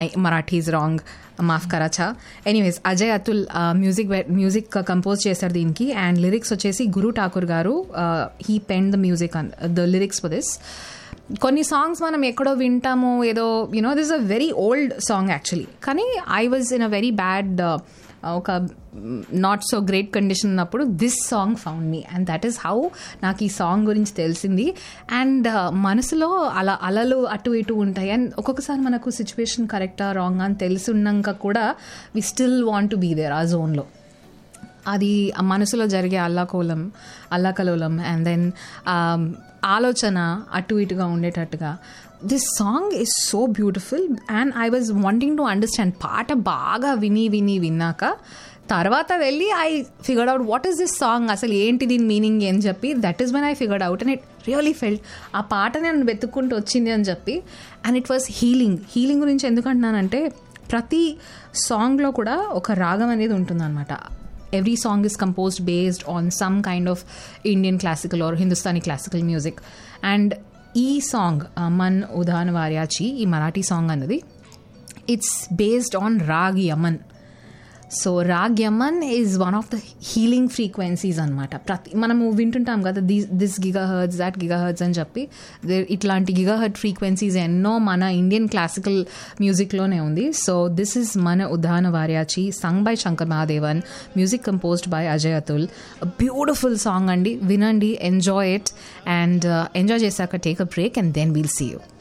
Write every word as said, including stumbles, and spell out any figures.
Marathi is wrong, Maaf కరాచా. Anyways Ajay Atul music music compose చేశారు దీనికి, and lyrics వచ్చేసి గురు ఠాకూర్ గారు. He pen the music the lyrics for this. కొన్ని songs మనం ఎక్కడో వింటాము, ఏదో you know this a very old song actually, కానీ I was in a very bad ఒక నాట్ సో గ్రేట్ కండిషన్ ఉన్నప్పుడు this song found me, and that is how నాకు ఈ సాంగ్ గురించి తెలిసింది. అండ్ మనసులో అలా అలలు అటు ఇటు ఉంటాయి, అండ్ ఒక్కొక్కసారి మనకు సిచ్యువేషన్ కరెక్టా రాంగ్ అని తెలిసి ఉన్నాక కూడా we still want to be there ఆ జోన్లో. అది మనసులో జరిగే అల్లాకోలం అల్లాకలోలం అండ్ దెన్ ఆలోచన అటు ఇటుగా ఉండేటట్టుగా. This song is so beautiful, and I was wanting to understand. పాట బాగా విని విని విన్నాక తర్వాత వెళ్ళి I figured out what is this song, అసలు ఏంటి దీని మీనింగ్ అని చెప్పి. That is when I figured out, and it really felt ఆ పాట నేను వెతుక్కుంటూ వచ్చింది అని చెప్పి. And it was healing. Healing గురించి ఎందుకంటున్నానంటే ప్రతి సాంగ్లో కూడా ఒక రాగం అనేది ఉంటుందన్నమాట. Every song is composed based on some kind of Indian classical or Hindustani classical music. And ee song Man Udhan Varyachi, ee Marathi song anadi, it's based on Rag Yaman. So Rag Yaman is one of the healing frequencies anamata. Prati manamu vintuntam kada this gigahertz that gigahertz అని చెప్పి ఇట్లాంటి గిగాహర్ట్ frequencies ఎన్నో మన Indian classical మ్యూజిక్లోనే ఉంది. So this is మన ఉదాహరణ వార్యాచి, sung by Shankar Mahadevan, music composed by Ajay Atul. Beautiful song అండి, వినండి, ఎంజాయ్ ఇట్. అండ్ ఎంజాయ్ చేశాక take a break and then we'll see you.